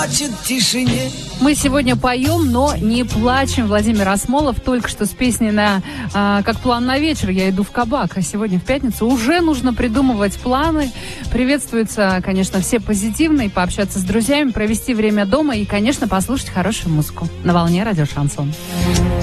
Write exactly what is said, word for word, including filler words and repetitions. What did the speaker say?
плачет в тишине. Мы сегодня поем, но не плачем. Владимир Асмолов только что с песней на а, «Как план на вечер». Я иду в кабак, а сегодня в пятницу уже нужно придумывать планы. Приветствуются, конечно, все позитивные, пообщаться с друзьями, провести время дома и, конечно, послушать хорошую музыку на волне радио «Шансон».